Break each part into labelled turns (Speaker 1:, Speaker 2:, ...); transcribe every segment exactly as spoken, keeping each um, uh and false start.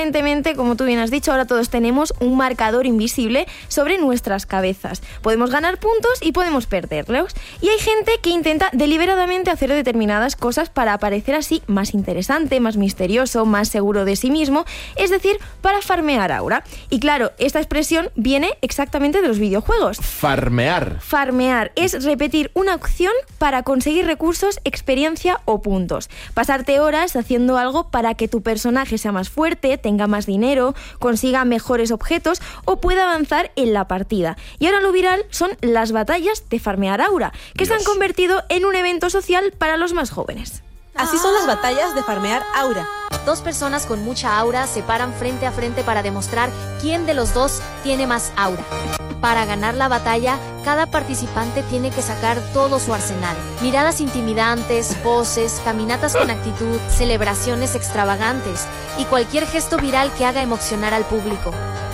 Speaker 1: aparentemente, como tú bien has dicho, ahora todos tenemos un marcador invisible sobre nuestras cabezas. Podemos ganar puntos y podemos perderlos. Y hay gente que intenta deliberadamente hacer determinadas cosas para aparecer así más interesante, más misterioso, más seguro de sí mismo, es decir, para farmear aura. Y claro, esta expresión viene exactamente de los videojuegos.
Speaker 2: Farmear.
Speaker 1: Farmear es repetir una acción para conseguir recursos, experiencia o puntos. Pasarte horas haciendo algo para que tu personaje sea más fuerte, tenga más dinero, consiga mejores objetos o pueda avanzar en la partida. Y ahora lo viral son las batallas de farmear aura, que
Speaker 2: Dios.
Speaker 1: se han convertido en un evento social para los más jóvenes.
Speaker 3: Así son las batallas de farmear aura.
Speaker 4: Dos personas con mucha aura se paran frente a frente para demostrar quién de los dos tiene más aura. Para ganar la batalla, cada participante tiene que sacar todo su arsenal. Miradas intimidantes, poses, caminatas con actitud, celebraciones extravagantes y cualquier gesto viral que haga emocionar al público.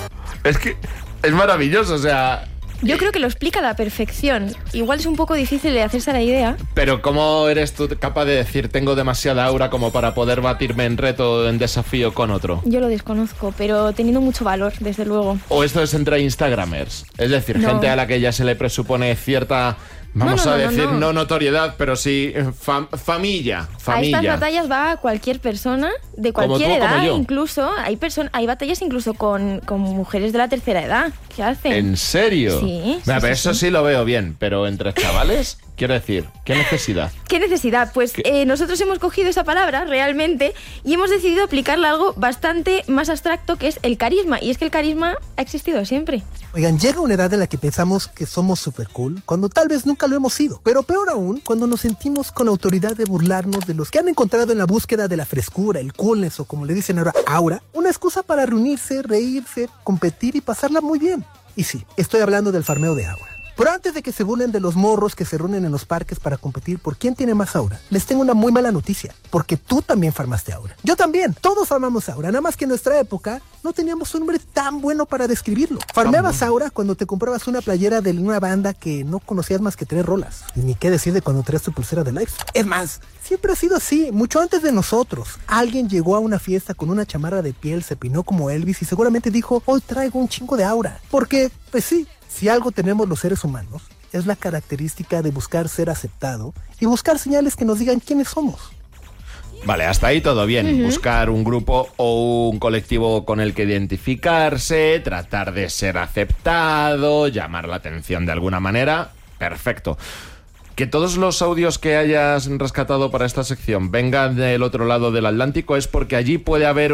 Speaker 2: Es que es maravilloso, o sea...
Speaker 1: Yo creo que lo explica a la perfección. Igual es un poco difícil de hacerse a la idea.
Speaker 2: Pero ¿cómo eres tú capaz de decir tengo demasiada aura como para poder batirme en reto, en desafío con otro?
Speaker 1: Yo lo desconozco, pero teniendo mucho valor, desde luego.
Speaker 2: ¿O esto es entre instagramers? Es decir,
Speaker 1: No.
Speaker 2: gente a la que ya se le presupone cierta... Vamos
Speaker 1: No, no,
Speaker 2: a
Speaker 1: no,
Speaker 2: decir
Speaker 1: no, no.
Speaker 2: no notoriedad, pero sí fam- familia,
Speaker 1: A
Speaker 2: familia.
Speaker 1: estas batallas va cualquier persona de
Speaker 2: Como
Speaker 1: cualquier
Speaker 2: tú o como
Speaker 1: edad,
Speaker 2: yo.
Speaker 1: incluso hay person- hay batallas incluso con, con mujeres de la tercera edad. ¿Qué hacen?
Speaker 2: ¿En serio?
Speaker 1: Sí, sí,
Speaker 2: Mira, pero
Speaker 1: sí,
Speaker 2: eso
Speaker 1: sí.
Speaker 2: sí lo veo bien, pero entre chavales, quiero decir, ¿qué necesidad?
Speaker 1: ¿Qué necesidad? Pues eh, nosotros hemos cogido esa palabra realmente y hemos decidido aplicarla a algo bastante más abstracto, que es el carisma. Y es que el carisma ha existido siempre.
Speaker 5: Oigan, llega una edad en la que pensamos que somos super cool, cuando tal vez nunca lo hemos sido. Pero peor aún, cuando nos sentimos con autoridad de burlarnos de los que han encontrado en la búsqueda de la frescura, el coolness o como le dicen ahora, aura, una excusa para reunirse, reírse, competir y pasarla muy bien. Y sí, estoy hablando del farmeo de aura. Pero antes de que se burlen de los morros que se reúnen en los parques para competir por quién tiene más aura, les tengo una muy mala noticia, porque tú también farmaste aura. Yo también, todos farmamos aura, nada más que en nuestra época no teníamos un nombre tan bueno para describirlo. Farmeabas aura cuando te comprabas una playera de una banda que no conocías más que tres rolas. Y ni qué decir de cuando traías tu pulsera de Life. Es más, siempre ha sido así, mucho antes de nosotros. Alguien llegó a una fiesta con una chamarra de piel, se peinó como Elvis y seguramente dijo, hoy traigo un chingo de aura. Porque, pues sí, si algo tenemos los seres humanos, es la característica de buscar ser aceptado y buscar señales que nos digan quiénes somos.
Speaker 2: Vale, hasta ahí todo bien. Uh-huh. Buscar un grupo o un colectivo con el que identificarse, tratar de ser aceptado, llamar la atención de alguna manera. Perfecto. Que todos los audios que hayas rescatado para esta sección vengan del otro lado del Atlántico es porque allí puede haber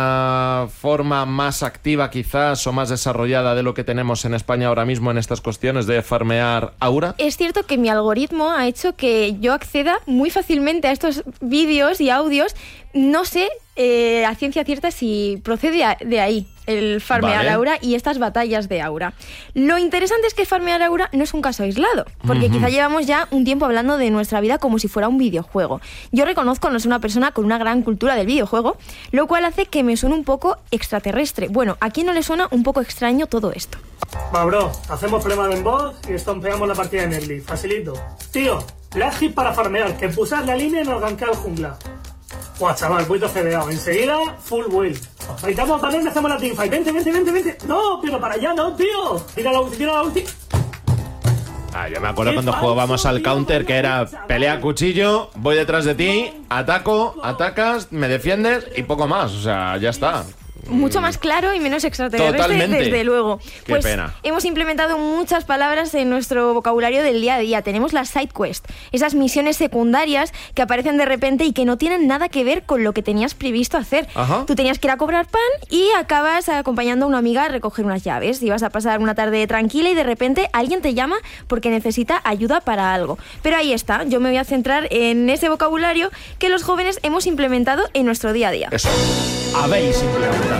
Speaker 2: una forma más activa quizás o más desarrollada de lo que tenemos en España ahora mismo en estas cuestiones de farmear aura.
Speaker 1: Es cierto que mi algoritmo ha hecho que yo acceda muy fácilmente a estos vídeos y audios. No sé eh, a ciencia cierta si procede a, de ahí el farmear
Speaker 2: Vale.
Speaker 1: aura y estas batallas de aura. Lo interesante es que farmear aura no es un caso aislado, porque
Speaker 2: Uh-huh.
Speaker 1: quizá llevamos ya un tiempo hablando de nuestra vida como si fuera un videojuego. Yo reconozco no ser una persona con una gran cultura del videojuego, lo cual hace que me suene un poco extraterrestre. Bueno, ¿a quién no le suena un poco extraño todo esto?
Speaker 6: Va, bro, hacemos prueba de boss y estompeamos la partida de Nerly. Facilito. Tío, le das hit para farmear, que pusas la línea y nos gankea el jungla. Buah, chaval, muy fedeado. Enseguida, full will. Necesitamos para y hacemos la teamfight. Vente, vente, vente, vente. No, pero para allá no, tío. Tira la ulti, tira la ulti.
Speaker 2: Ah, yo me acuerdo cuando jugábamos al counter que era pelea cuchillo, voy detrás de ti, ataco, atacas, me defiendes y poco más. O sea, ya está.
Speaker 1: Mucho más claro y menos extraterrestre,
Speaker 2: Totalmente.
Speaker 1: desde luego.
Speaker 2: Qué
Speaker 1: Pues
Speaker 2: pena.
Speaker 1: hemos implementado muchas palabras en nuestro vocabulario del día a día. Tenemos las side quest, esas misiones secundarias que aparecen de repente y que no tienen nada que ver con lo que tenías previsto hacer.
Speaker 2: Ajá.
Speaker 1: Tú tenías que ir a cobrar pan y acabas acompañando a una amiga a recoger unas llaves. Y vas a pasar una tarde tranquila y de repente alguien te llama porque necesita ayuda para algo. Pero ahí está, yo me voy a centrar en ese vocabulario que los jóvenes hemos implementado en nuestro día a día.
Speaker 2: Eso. Habéis implementado.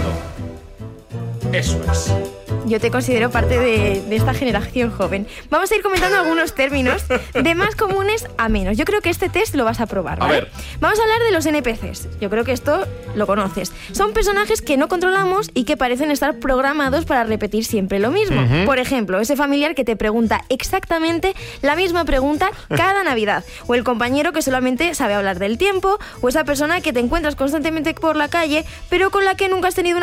Speaker 2: Eso es.
Speaker 1: Yo te considero parte de, de esta generación joven. Vamos a ir comentando algunos términos de más comunes a menos. Yo creo que este test lo vas a probar, ¿vale?
Speaker 2: A ver.
Speaker 1: Vamos a hablar de los N P Cs. Yo creo que esto lo conoces. Son personajes que no controlamos y que parecen estar programados para repetir siempre lo mismo.
Speaker 2: Uh-huh.
Speaker 1: Por ejemplo, ese familiar que te pregunta exactamente la misma pregunta cada Navidad. O el compañero que solamente sabe hablar del tiempo. O esa persona que te encuentras constantemente por la calle, pero con la que nunca has tenido una